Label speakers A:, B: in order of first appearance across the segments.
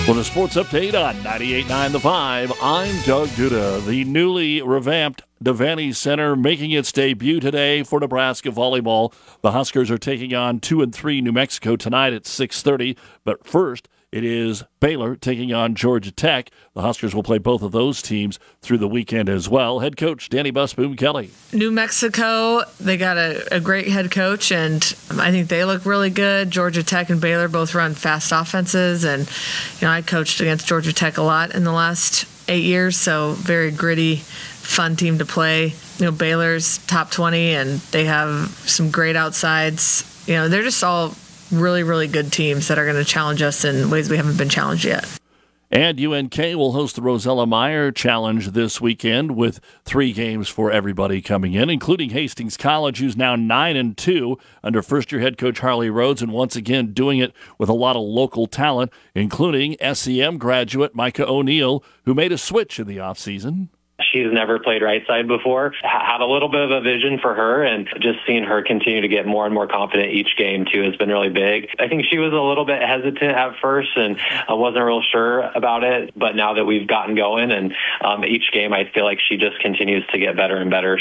A: For the sports update on 98.9 The Vibe, I'm Doug Duda. The newly revamped Devaney Center making its debut today for Nebraska volleyball. The Huskers are taking on 2 and 3 New Mexico tonight at 6:30. But first, it is Baylor taking on Georgia Tech. The Huskers will play both of those teams through the weekend as well. Head coach Danny Busboom Kelly.
B: New Mexico, they got a great head coach, and I think they look really good. Georgia Tech and Baylor both run fast offenses, and I coached against Georgia Tech a lot in the last 8 years, so very gritty, fun team to play. Baylor's top 20, and they have some great outsides. They're just all really, really good teams that are going to challenge us in ways we haven't been challenged yet.
A: And UNK will host the Rosella Meyer Challenge this weekend with 3 games for everybody coming in, including Hastings College, who's now 9-2 under first-year head coach Harley Rhodes, and once again doing it with a lot of local talent, including SEM graduate Micah O'Neill, who made a switch in the offseason.
C: She's never played right side before. Had a little bit of a vision for her, and just seeing her continue to get more and more confident each game, too, has been really big. I think she was a little bit hesitant at first, and I wasn't real sure about it. But now that we've gotten going, and each game, I feel like she just continues to get better and better.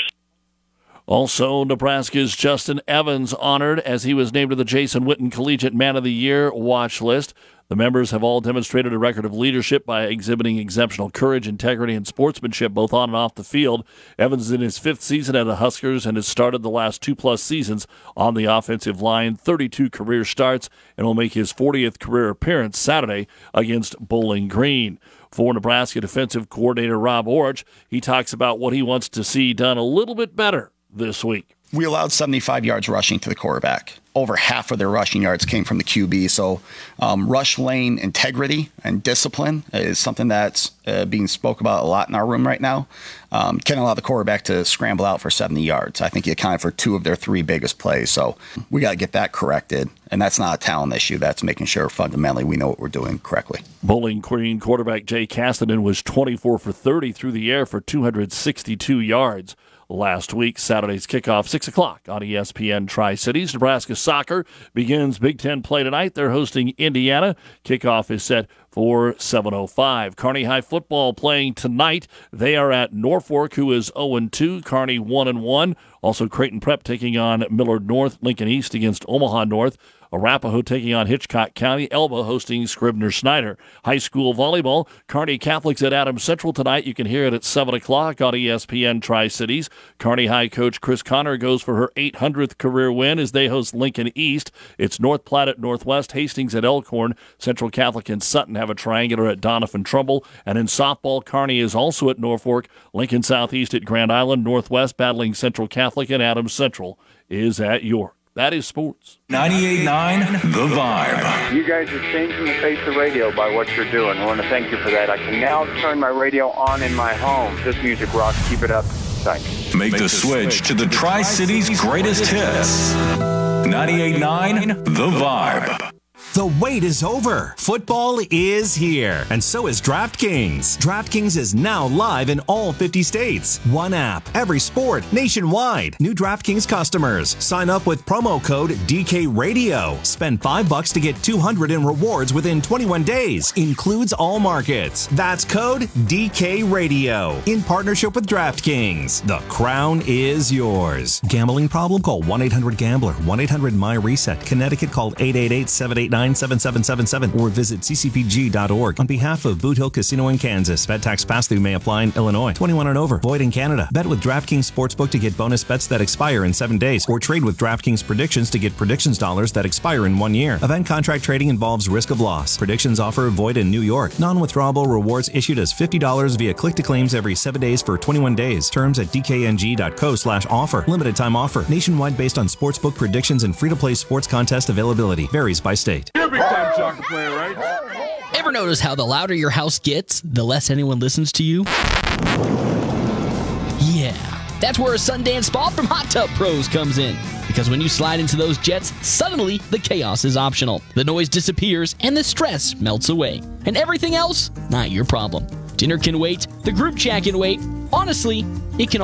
A: Also, Nebraska's Justin Evans honored as he was named to the Jason Witten Collegiate Man of the Year watch list. The members have all demonstrated a record of leadership by exhibiting exceptional courage, integrity, and sportsmanship both on and off the field. Evans is in his 5th season at the Huskers and has started the last 2+ seasons on the offensive line, 32 career starts, and will make his 40th career appearance Saturday against Bowling Green. For Nebraska defensive coordinator Rob Orch, he talks about what he wants to see done a little bit better this week.
D: We allowed 75 yards rushing to the quarterback. Over half of their rushing yards came from the QB. So rush lane integrity and discipline is something that's being spoke about a lot in our room right now. Can't allow the quarterback to scramble out for 70 yards. I think he accounted for 2 of their 3 biggest plays. So we got to get that corrected. And that's not a talent issue. That's making sure fundamentally we know what we're doing correctly.
A: Bowling Green quarterback Jay Castanen was 24 for 30 through the air for 262 yards. Last week, Saturday's kickoff, 6 o'clock on ESPN Tri-Cities. Nebraska soccer begins Big Ten play tonight. They're hosting Indiana. Kickoff is set for 7:05. Kearney High football playing tonight. They are at Norfolk, who is 0-2. Kearney 1-1. Also, Creighton Prep taking on Millard North. Lincoln East against Omaha North. Arapahoe taking on Hitchcock County. Elba hosting Scribner-Snyder. High school volleyball. Kearney Catholics at Adams Central tonight. You can hear it at 7 o'clock on ESPN Tri-Cities. Kearney High coach Chris Connor goes for her 800th career win as they host Lincoln East. It's North Platte at Northwest, Hastings at Elkhorn. Central Catholic and Sutton have a triangular at Doniphan Trumbull. And in softball, Kearney is also at Norfolk. Lincoln Southeast at Grand Island. Northwest battling Central Catholic, and Adams Central is at York. That is sports.
E: 98.9 The Vibe.
F: You guys are changing the face of radio by what you're doing. I want to thank you for that. I can now turn my radio on in my home. This music rocks. Keep it up. Thanks.
E: Make the switch to the Tri-Cities greatest hits. 98.9 The Vibe.
G: The wait is over. Football is here, and so is DraftKings. DraftKings is now live in all 50 states. One app, every sport, nationwide. New DraftKings customers, sign up with promo code DKRadio. Spend $5 to get $200 in rewards within 21 days. Includes all markets. That's code DKRadio. In partnership with DraftKings. The crown is yours. Gambling problem? Call 1-800-GAMBLER. 1-800-MY-RESET. Connecticut, call 888-789-7777 or visit ccpg.org. On behalf of Boot Hill Casino in Kansas, bet tax pass-through may apply in Illinois. 21 and over. Void in Canada. Bet with DraftKings Sportsbook to get bonus bets that expire in 7 days, or trade with DraftKings Predictions to get predictions dollars that expire in 1 year. Event contract trading involves risk of loss. Predictions offer void in New York. Non-withdrawable rewards issued as $50 via click-to-claims every 7 days for 21 days. Terms at dkng.co/offer. Limited time offer. Nationwide based on sportsbook predictions and free-to-play sports contest availability. Varies by state.
H: You're a big-time soccer player, right?
I: Ever notice how the louder your house gets, the less anyone listens to you? Yeah, that's where a Sundance Spa from Hot Tub Pros comes in. Because when you slide into those jets, suddenly the chaos is optional. The noise disappears and the stress melts away. And everything else, not your problem. Dinner can wait, the group chat can wait. Honestly, it can